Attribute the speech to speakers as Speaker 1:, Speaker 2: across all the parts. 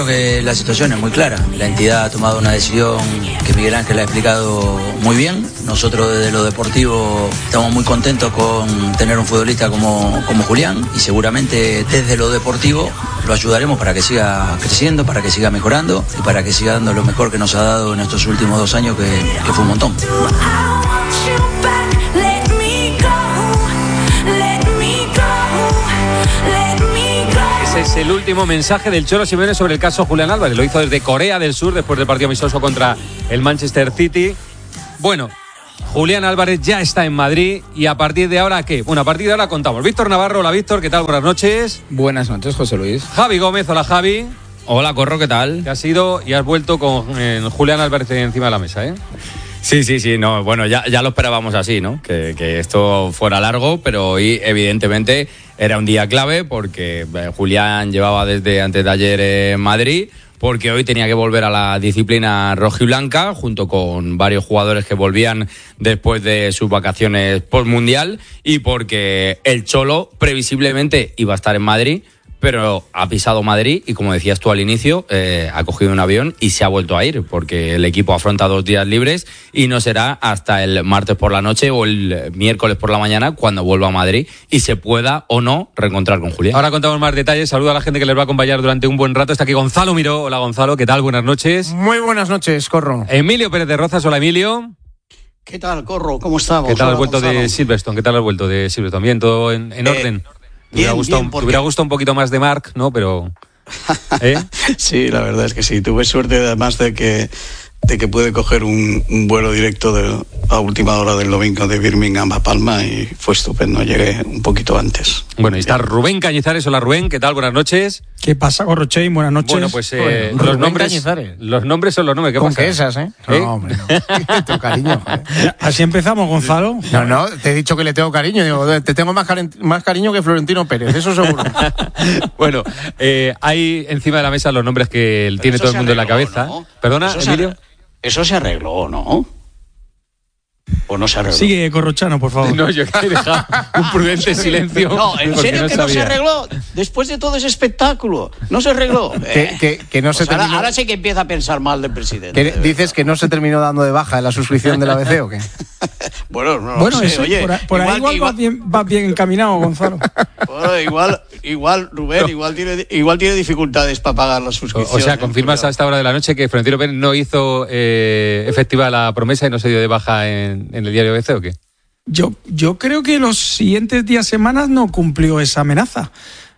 Speaker 1: que la situación es muy clara. La entidad ha tomado una decisión que Miguel Ángel ha explicado muy bien. Nosotros desde lo deportivo estamos muy contentos con tener un futbolista como Julián, y seguramente desde lo deportivo lo ayudaremos para que siga creciendo, para que siga mejorando y para que siga dando lo mejor que nos ha dado en estos últimos 2 años, que fue un montón.
Speaker 2: Es el último mensaje del Cholo Simeone sobre el caso Julián Álvarez. Lo hizo desde Corea del Sur después del partido amistoso contra el Manchester City. Bueno, Julián Álvarez ya está en Madrid y a partir de ahora, ¿qué? Bueno, a partir de ahora contamos. Víctor Navarro, hola Víctor, ¿qué tal? Buenas noches.
Speaker 3: Buenas noches, José Luis.
Speaker 2: Javi Gómez, hola Javi.
Speaker 4: Hola Corro, ¿qué tal?
Speaker 2: Que has ido y has vuelto con Julián Álvarez encima de la mesa, ¿eh?
Speaker 4: Sí, no, bueno, ya lo esperábamos así, ¿no? Que esto fuera largo, pero hoy evidentemente era un día clave porque Julián llevaba desde antes de ayer en Madrid, porque hoy tenía que volver a la disciplina rojiblanca junto con varios jugadores que volvían después de sus vacaciones postmundial y porque el Cholo previsiblemente iba a estar en Madrid, pero ha pisado Madrid y, como decías tú al inicio, ha cogido un avión y se ha vuelto a ir porque el equipo afronta 2 días libres y no será hasta el martes por la noche o el miércoles por la mañana cuando vuelva a Madrid y se pueda o no reencontrar con Julián.
Speaker 2: Ahora contamos más detalles. Saludo a la gente que les va a acompañar durante un buen rato. Está aquí Gonzalo Miró. Hola Gonzalo, ¿qué tal? Buenas noches.
Speaker 5: Muy buenas noches, Corro.
Speaker 2: Emilio Pérez de Rozas. Hola Emilio.
Speaker 6: ¿Qué tal, Corro? ¿Cómo estamos?
Speaker 2: ¿Qué tal has
Speaker 6: Gonzalo.
Speaker 2: vuelto de Silverstone? ¿Qué tal has vuelto de Silverstone? ¿Bien? ¿Todo en orden? Te hubiera gustado un poquito más de Marc, ¿no? Pero...
Speaker 6: Sí, la verdad es que sí. Tuve suerte además de que pude coger un vuelo directo a última hora del domingo de Birmingham a Palma y fue estupendo. Llegué un poquito antes.
Speaker 2: Bueno, y está Rubén Cañizares. Hola Rubén, ¿qué tal? Buenas noches.
Speaker 5: ¿Qué pasa, Gorrochein? Buenas noches.
Speaker 2: Bueno, pues los nombres son los nombres. ¿Qué
Speaker 5: ¿Con
Speaker 2: pasa?
Speaker 5: qué esas, eh? No, hombre, no. Tengo cariño. Así empezamos, Gonzalo. No, te he dicho que le tengo cariño. Digo, te tengo más cariño que Florentino Pérez, eso seguro.
Speaker 2: Bueno, hay encima de la mesa los nombres que tiene todo el mundo en la cabeza.
Speaker 6: ¿No?
Speaker 2: ¿Perdona, Emilio?
Speaker 6: Eso se arregló, ¿no? ¿O no se arregló?
Speaker 5: Sigue, Corrochano, por favor.
Speaker 2: No, yo he dejado un prudente silencio.
Speaker 6: No, ¿en serio que no se arregló? Después de todo ese espectáculo, ¿no se arregló?
Speaker 5: Que no se terminó...
Speaker 6: ahora sí que empieza a pensar mal del presidente.
Speaker 5: ¿Dices que no se terminó dando de baja en la suscripción de la ABC o qué?
Speaker 6: Bueno, no sé.
Speaker 5: Eso,
Speaker 6: Oye,
Speaker 5: por ahí igual vas bien encaminado, Gonzalo.
Speaker 6: Bueno, igual Rubén, igual tiene dificultades para pagar la suscripción.
Speaker 2: O sea, confirmas a esta hora de la noche que Florentino Pérez no hizo efectiva la promesa y no se dio de baja en el diario ABC, ¿o qué?
Speaker 5: Yo creo que los siguientes días, semanas no cumplió esa amenaza.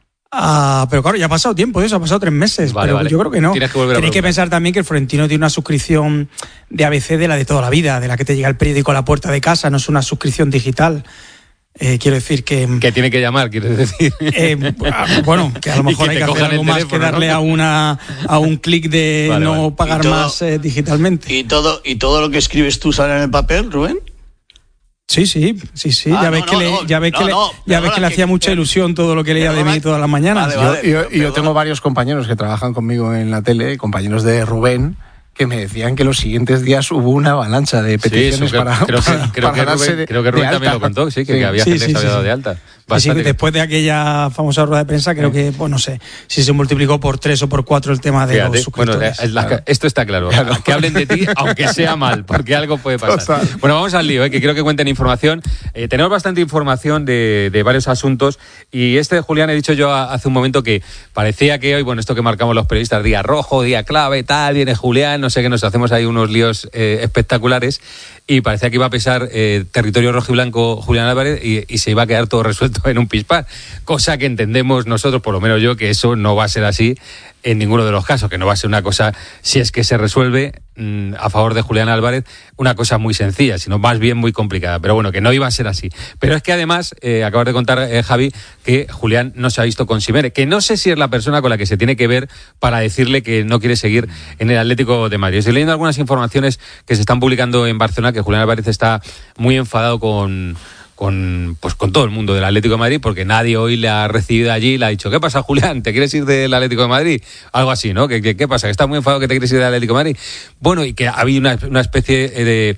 Speaker 5: Pero claro, ya ha pasado tiempo de eso, ha pasado 3 meses. Vale. Yo creo que no. Tenéis que pensar también que el Florentino tiene una suscripción de ABC de la de toda la vida, de la que te llega el periódico a la puerta de casa, no es una suscripción digital. Quiero decir que...
Speaker 2: Que tiene que llamar, quieres decir.
Speaker 5: Bueno, que a lo mejor hay que hacer algo más que darle, ¿no? a un clic de vale. Pagar más digitalmente.
Speaker 6: ¿Y todo lo que escribes tú sale en el papel, Rubén?
Speaker 5: Sí. Ya ves que le hacía mucha ilusión todo lo que leía de mí todas las mañanas.
Speaker 3: Vale, yo tengo varios compañeros que trabajan conmigo en la tele, compañeros de Rubén, que me decían que los siguientes días hubo una avalancha de peticiones
Speaker 2: creo que Rubén también lo contó, que había gente que se había dado de alta.
Speaker 5: Sí, después de aquella famosa rueda de prensa, creo que, pues no sé, si se multiplicó por 3 o por 4 el tema de los suscriptores.
Speaker 2: Bueno, esto está claro. Que hablen de ti, aunque sea mal, porque algo puede pasar. Bueno, vamos al lío, que quiero que cuenten información. Tenemos bastante información de varios asuntos y este de Julián, he dicho yo hace un momento que parecía que hoy, bueno, esto que marcamos los periodistas, día rojo, día clave, tal, viene Julián, no sé qué, nos hacemos ahí unos líos espectaculares y parecía que iba a pesar territorio rojiblanco Julián Álvarez y se iba a quedar todo resuelto en un pispás, cosa que entendemos nosotros, por lo menos yo, que eso no va a ser así en ninguno de los casos, que no va a ser una cosa, si es que se resuelve a favor de Julián Álvarez, una cosa muy sencilla, sino más bien muy complicada, pero bueno, que no iba a ser así. Pero es que además, acabas de contar, Javi, que Julián no se ha visto con Simeone, que no sé si es la persona con la que se tiene que ver para decirle que no quiere seguir en el Atlético de Madrid. Estoy leyendo algunas informaciones que se están publicando en Barcelona, que Julián Álvarez está muy enfadado con todo el mundo del Atlético de Madrid, porque nadie hoy le ha recibido allí y le ha dicho, ¿qué pasa, Julián? ¿Te quieres ir del Atlético de Madrid? Algo así, ¿no? ¿Qué pasa? ¿Que estás muy enfadado que te quieres ir del Atlético de Madrid? Bueno, y que había una especie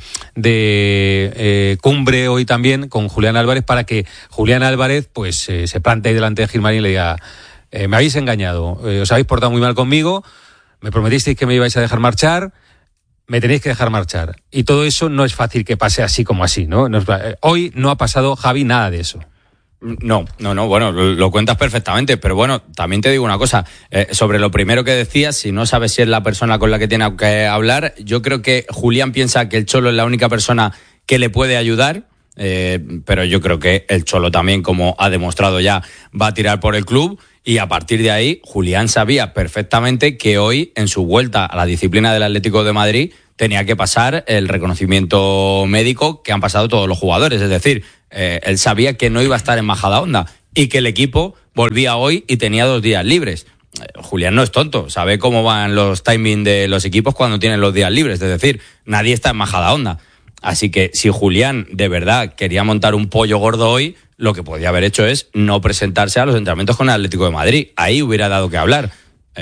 Speaker 2: de cumbre hoy también con Julián Álvarez para que Julián Álvarez pues se plantee delante de Gilmarín y le diga, me habéis engañado, os habéis portado muy mal conmigo, me prometisteis que me ibais a dejar marchar, me tenéis que dejar marchar. Y todo eso no es fácil que pase así como así, ¿no? Hoy no ha pasado, Javi, nada de eso.
Speaker 4: No, bueno, lo cuentas perfectamente, pero bueno, también te digo una cosa, sobre lo primero que decías, si no sabes si es la persona con la que tiene que hablar, yo creo que Julián piensa que el Cholo es la única persona que le puede ayudar, pero yo creo que el Cholo también, como ha demostrado ya, va a tirar por el club, y a partir de ahí, Julián sabía perfectamente que hoy, en su vuelta a la disciplina del Atlético de Madrid, tenía que pasar el reconocimiento médico que han pasado todos los jugadores, es decir, él sabía que no iba a estar en Majadahonda y que el equipo volvía hoy y tenía 2 días libres. Julián no es tonto, sabe cómo van los timings de los equipos cuando tienen los días libres, es decir, nadie está en Majadahonda. Así que si Julián de verdad quería montar un pollo gordo hoy, lo que podía haber hecho es no presentarse a los entrenamientos con el Atlético de Madrid. Ahí hubiera dado que hablar.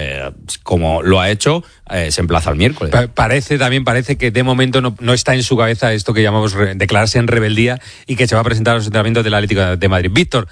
Speaker 4: Como lo ha hecho, se emplaza el miércoles.
Speaker 2: Parece que de momento no está en su cabeza esto que llamamos declararse en rebeldía y que se va a presentar a los entrenamientos del Atlético de Madrid. Víctor,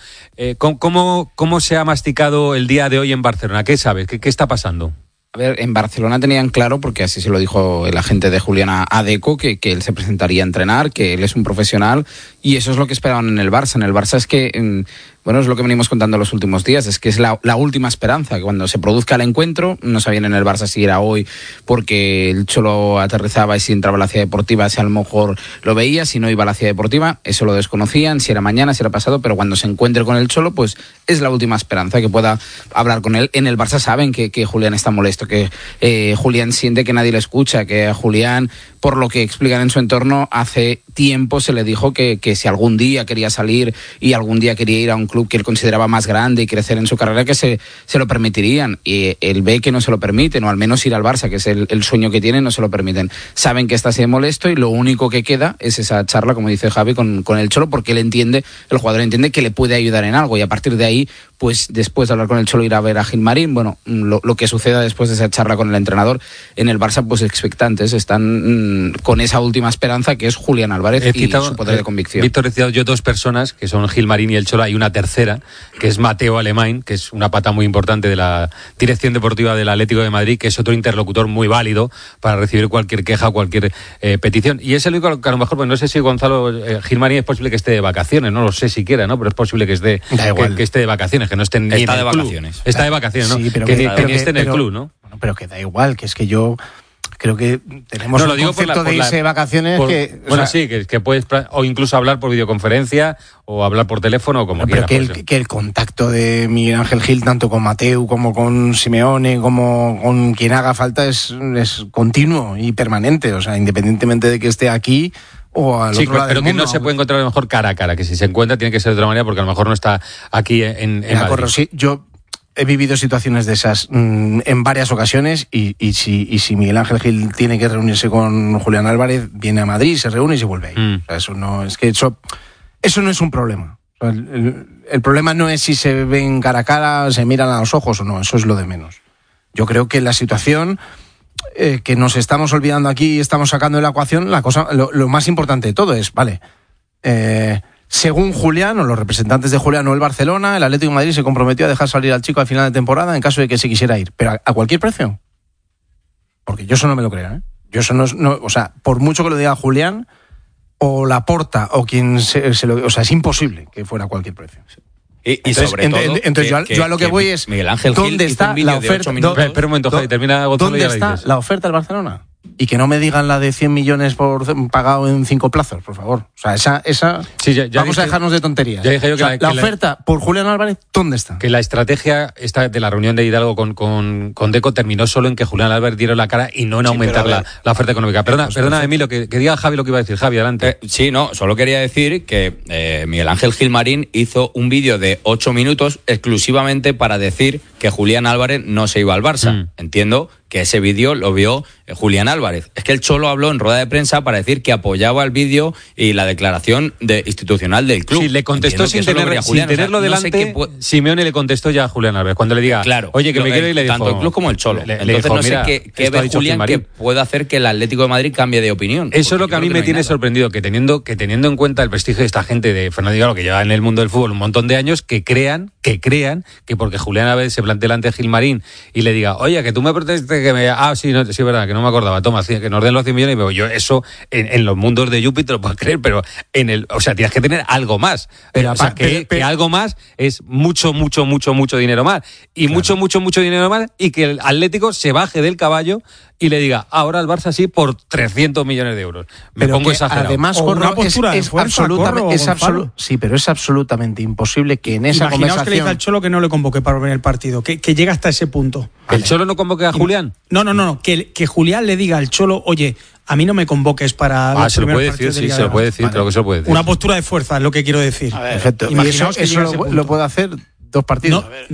Speaker 2: ¿cómo se ha masticado el día de hoy en Barcelona? ¿Qué sabes? ¿Qué está pasando?
Speaker 7: A ver, en Barcelona tenían claro, porque así se lo dijo el agente de Julián a Deco, que él se presentaría a entrenar, que él es un profesional, y eso es lo que esperaban en el Barça. En el Barça es que, bueno, es lo que venimos contando los últimos días, es que es la última esperanza, que cuando se produzca el encuentro, no sabían en el Barça si era hoy porque el Cholo aterrizaba y si entraba a la ciudad deportiva, si a lo mejor lo veía, si no iba a la ciudad deportiva, eso lo desconocían, si era mañana, si era pasado, pero cuando se encuentre con el Cholo, pues es la última esperanza que pueda hablar con él. En el Barça saben que Julián está molesto, que Julián siente que nadie le escucha, que a Julián, por lo que explican en su entorno, hace tiempo se le dijo que si algún día quería salir y algún día quería ir a un club que él consideraba más grande y crecer en su carrera, que se lo permitirían, y él ve que no se lo permiten, o al menos ir al Barça, que es el sueño que tiene, no se lo permiten. Saben que está así de molesto y lo único que queda es esa charla, como dice Javi, con el Cholo, porque el jugador entiende que le puede ayudar en algo, y a partir de ahí, pues después de hablar con el Cholo, ir a ver a Gilmarín. Bueno, lo que suceda después de esa charla con el entrenador en el Barça, pues expectantes, están con esa última esperanza que es Julián Álvarez y su poder de convicción.
Speaker 2: Víctor, he citado yo 2 personas, que son Gilmarín y el Cholo, hay una tercera, que es Mateo Alemán, que es una pata muy importante de la dirección deportiva del Atlético de Madrid, que es otro interlocutor muy válido para recibir cualquier queja o cualquier petición. Y es el único que a lo mejor, pues no sé si Gonzalo Gilmarín es posible que esté de vacaciones, no lo sé siquiera, ¿no? Pero es posible que esté de vacaciones, que no esté ni en el club. Está de vacaciones, ¿no?
Speaker 3: Sí, pero
Speaker 2: que esté en el club, ¿no?
Speaker 3: Bueno, pero que da igual, que es que yo creo que tenemos un concepto de irse de vacaciones que...
Speaker 2: Bueno, sí, que puedes o incluso hablar por videoconferencia o hablar por teléfono o como quieras.
Speaker 3: Pero que el contacto de Miguel Ángel Gil, tanto con Mateu como con Simeone, como con quien haga falta, es continuo y permanente. O sea, independientemente de que esté aquí o al otro lado del mundo.
Speaker 2: Pero que no se puede encontrar a lo mejor cara a cara, que si se encuentra tiene que ser de otra manera porque a lo mejor no está aquí en Madrid.
Speaker 3: Sí, yo he vivido situaciones de esas en varias ocasiones y si Miguel Ángel Gil tiene que reunirse con Julián Álvarez, viene a Madrid, se reúne y se vuelve ahí. O sea, eso no es un problema. O sea, el problema no es si se ven cara a cara, se miran a los ojos o no, eso es lo de menos. Yo creo que la situación que nos estamos olvidando aquí y estamos sacando de la ecuación, lo más importante de todo es, vale, según Julián, o los representantes de Julián o el Barcelona, el Atlético de Madrid se comprometió a dejar salir al chico al final de temporada en caso de que se quisiera ir. ¿Pero a cualquier precio? Porque yo eso no me lo creo, ¿eh? Yo eso no, o sea, por mucho que lo diga Julián, o Laporta, o quien o sea, es imposible que fuera a cualquier precio.
Speaker 4: Entonces, sobre todo,
Speaker 3: entonces yo a lo que voy es,
Speaker 4: Miguel Ángel
Speaker 3: ¿dónde está la oferta?
Speaker 2: Espera un momento, Javi, termina Gonzalo.
Speaker 3: ¿Dónde está la oferta del Barcelona? Y que no me digan la de 100 millones pagado en 5 plazos, por favor. O sea, esa
Speaker 2: sí, ya
Speaker 3: vamos a dejarnos de tonterías.
Speaker 2: Ya dije yo que
Speaker 3: la oferta por Julián Álvarez, ¿dónde está?
Speaker 2: Que la estrategia esta de la reunión de Hidalgo con Deco terminó solo en que Julián Álvarez diera la cara y no en aumentar la oferta económica. Perdona, Emilio, que diga Javi lo que iba a decir. Javi, adelante.
Speaker 4: Sí, no, solo quería decir que Miguel Ángel Gilmarín hizo un vídeo de 8 minutos exclusivamente para decir que Julián Álvarez no se iba al Barça. Entiendo que ese vídeo lo vio Julián Álvarez. Es que el Cholo habló en rueda de prensa para decir que apoyaba el vídeo y la declaración institucional del club.
Speaker 2: Sí, le contestó sin tenerlo delante. Simeone le contestó ya a Julián Álvarez. Cuando le diga,
Speaker 4: claro,
Speaker 2: oye, que me quiero ir, le dijo...
Speaker 4: Tanto el club como el Cholo. Entonces
Speaker 2: dijo,
Speaker 4: no sé qué ve Julián que pueda hacer que el Atlético de Madrid cambie de opinión.
Speaker 2: Eso es lo que a mí me tiene sorprendido, que teniendo en cuenta el prestigio de esta gente de Fernando Hidalgo, que lleva en el mundo del fútbol un montón de años, que crean que porque Julián Álvarez se plantee delante de Gilmarín y le diga, oye, que tú me protestes que me... sí, es verdad, que no me acordaba. Toma, que nos den los 100 millones y me voy. Yo eso, en los mundos de Yupi te lo puedo creer, pero tienes que tener algo más. Pero que algo más es mucho dinero más. Y mucho dinero más, y que el Atlético se baje del caballo y le diga, ahora el Barça sí por 300 millones de euros. Me pongo exagerado.
Speaker 3: Además, sí, pero es absolutamente imposible que en esa conversación...
Speaker 5: que le diga al Cholo que no le convoque para ver el partido, que llegue hasta ese punto.
Speaker 2: ¿El Cholo no convoque a Julián?
Speaker 5: No, que Julián le diga al Cholo, oye, a mí no me convoques para...
Speaker 2: se lo puede decir, sí, se lo puede decir, creo que se lo puede decir.
Speaker 5: Una postura de fuerza es lo que quiero decir.
Speaker 3: Perfecto. ¿Y eso lo puede hacer 2 partidos?